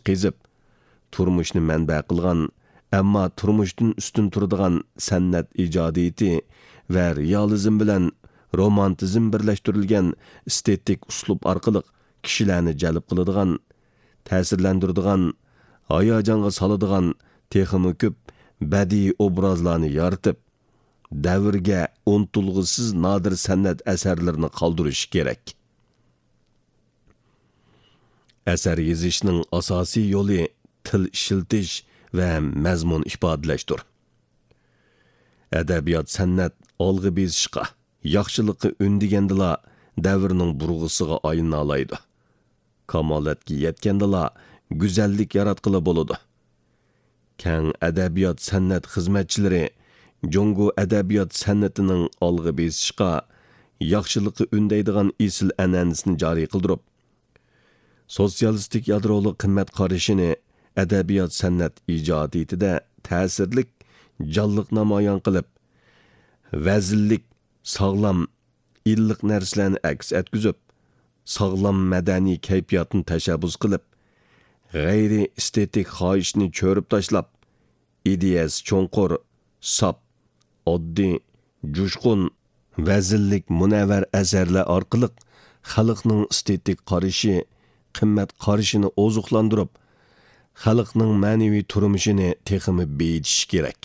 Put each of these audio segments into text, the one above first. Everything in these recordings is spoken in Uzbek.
qezib, turmushni manba qilgan, ammo turmushdan ustun turadigan san'at ijodiyati va realizm bilan romantizm birlashtirilgan estetik uslub orqali kishilarni jalb qiladigan, ta'sirlantiradigan, hayajonga soladigan texmi ko'p badiiy obrazlarni yaratib, davrga unutilg'isiz nodir san'at asarlarini qoldirish kerak. Asar yezishning asosiy yo'li til ishiltish va mazmun ifodalashdir. Adabiyot san'at olg'i bezishqa, yaxshilikqa undigandila davrning burg'usiga aylana oladi. Kamolatga yetgandila go'zallik yaratqili bo'ladi. Kang adabiyot san'at xizmatchilari Jungo adabiyot san'atining olg'i besishqa, yaxshilikqa undaydigan esil an'anasini joriy qildirib, sotsialistik yadroli qimmat qarashini adabiyot san'at ijodiyatida ta'sirlik jonliq namoyon qilib, vazillik, sog'lom, illiq narsalarni aks etkizib, sog'lom madaniy kayfiyatni tashabbus qilib, g'ayri estetik xohishni cho'rib tashlab, ideyasi cho'nqur, sap, oddiy, jushqun, vazillik munavvar asarlar orqali xalqning estetik qarashi, qimmat qarashini ozuqlantirib, xalqning ma'naviy turmushini texmi beyitish kerak.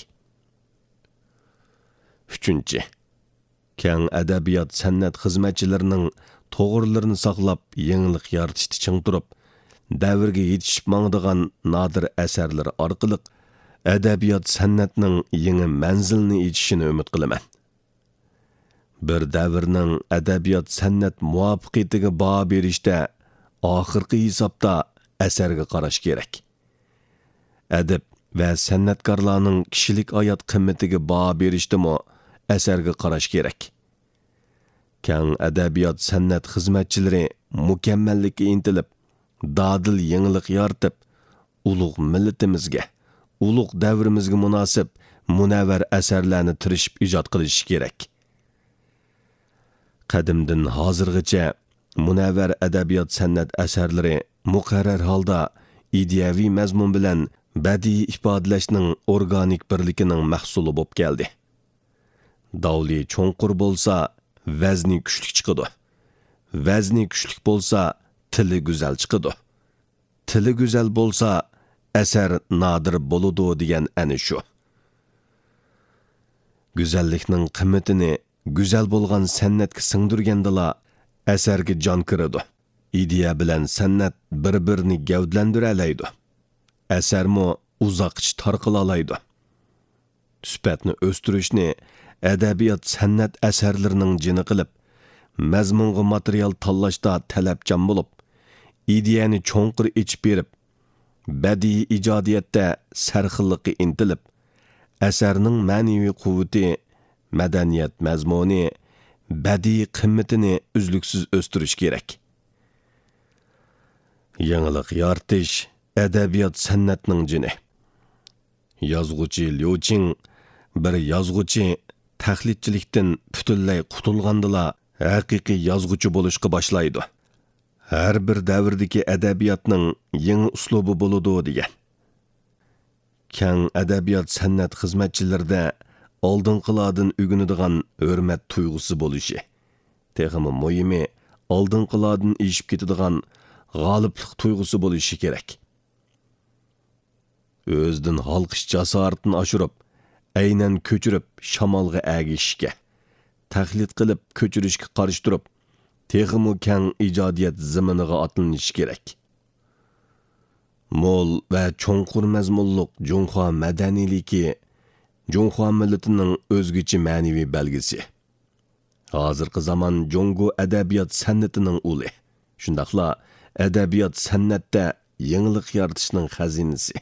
3. Kang adabiyot san'at xizmatchilarining to'g'rilarini saqlab, yangilik yaratishni ching turib, davrga yetishib mangdigan nodir asarlar orqali adabiyot san'atning yangi manzilni yetishini umid qilaman. Bir davrning adabiyot san'at muvaffaqiyatiga baho berishda oxirgi hisobda asarga qarash kerak. Adab va san'atkorlarning kishilik hayot qimmatiga baho berishdimi asarga qarash kerak. Kang adabiyot san'at xizmatchilari mukammallikka intilib, dadil yangilik yaratib, ulug' millatimizga, ulug' davrimizga munosib munavvar asarlarni tirishib ijod qilish kerak. Qadimdan hozirgacha munavvar adabiyot san'at asarlari muqarrar holda ideyaviy mazmun bilan badiiy ifodalashning organik birligining mahsuli bo'lib keldi. Davli cho'nqur bo'lsa, vazni kuchli chiqadi. Vazni kuchli bo'lsa, tili go'zal chiqadi. Tili go'zal bo'lsa, asar nodir bo'ladi degan ana shu. Go'zallikning qimmatini go'zal bo'lgan san'atga singdirgandala asarga jon kiradi. Ideya bilan san'at bir-birini gavdlantira oladi. Asarmi uzoqcha tarqala oladi. Sifatni o'stirishni adabiyot san'at asarlarining jini qilib, mazmunga material tanlashda talabchan bo'lib, ideyani cho'nqir ichib berib, badiiy ijodiyatda sarxillikka intilib, asarning ma'naviy quvvati, madaniyat mazmuni, badiiy qimmatini uzluksiz o'stirish kerak. Yangilik yaratish adabiyot san'atning jini. Yozg'uchi Liu Qing bir yozg'uchi taklitchilikdan butunlay qutulgandila haqiqiy yozg'uchi bo'lishga boshlaydi. Har bir davrdagi adabiyotning yangi uslubi bo'ladi degan. Kang adabiyot san'at xizmatchilarida oldinqilardan o'ginadigan hurmat tuyg'usi bo'lishi, texmi muhimi oldinqilardan eshib ketadigan g'oliblik tuyg'usi bo'lishi kerak. O'zdan xalqish jasoratini oshirib, aynan ko'chirib shamolga agishishga, taqlid qilib ko'chirishga qarshi turib, texmi kang ijodiyat ziminiga otlanish kerak. Mo'l va cho'nqur mazmunliq Junxo madaniyligi Junxo millatining o'zgacha ma'naviy belgisi. Hozirgi zamon Jungo adabiyot san'atining uli. Shundaqla adabiyot san'atda yangilik yaratishning xazinasi.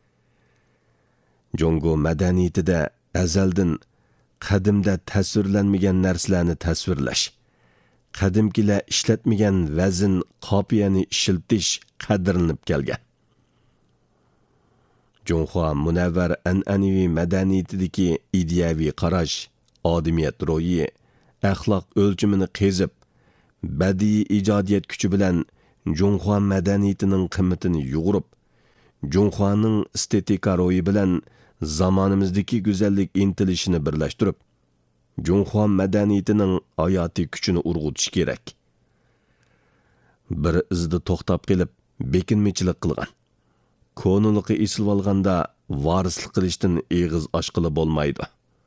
Jungo madaniyatida azaldan qadimda tasvirlanmagan narsalarni tasvirlash, qadimkilar ishlatmagan vazn qopiyani ishiltish qadrlanib kelgan. Junxo munavvar an'anaviy madaniyatidagi ideyaviy qarash, odamiyat ro'yi, axloq o'lchimini qezib, badiiy ijodiyat kuchi bilan Junxo madaniyatining qimmatini yug'urib, Junxuaning estetika ro'yi bilan zamonimizdagi go'zallik intilishini birlashtirib, Junxua madaniyatining hayotiy kuchini urg'utish kerak. Bir izda to'xtab qilib, bekinmichilik qilgan. Konuligi esilib olganda varislik qilishdan eg'iz ochqili bo'lmaydi.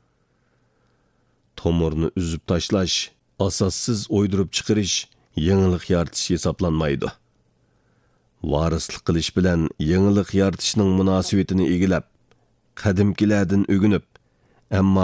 Tomurni uzib tashlash, asossiz o'ydirib chiqarish, yangilik yaratish hisoblanmaydi. Varislik qilish bilan yangilik yaratishning munosabatini egilab, qadimkilardan o'ginib, ammo